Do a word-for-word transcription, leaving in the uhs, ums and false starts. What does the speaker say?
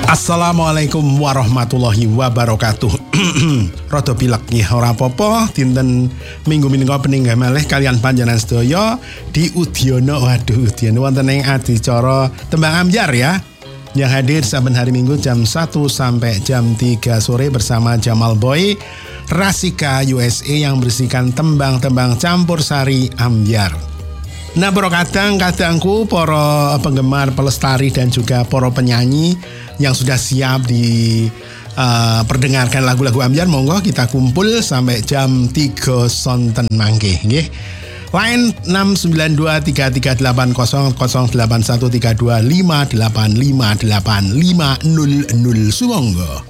Assalamualaikum warahmatullahi wabarakatuh. Rada pilek nggih ora apa-apa, dinten Minggu menika peninggal malih kalian panjenengan sedaya di Udiono. Waduh, Udiono wonten ing adicara tembang ambyar ya. Yang hadir saben hari Minggu jam satu sampai jam tiga sore bersama Jamal Boy, Rasika U S A yang berisikan tembang-tembang campur sari ambyar. Nah, para kadang-kadangku, para penggemar, pelestari dan juga para penyanyi yang sudah siap di uh, perdengarkan lagu-lagu ambyar, monggo kita kumpul sampai jam tiga sonten mangke nggih. Line enam sembilan dua tiga tiga delapan nol nol delapan satu tiga dua lima delapan lima delapan lima nol nol sumangga.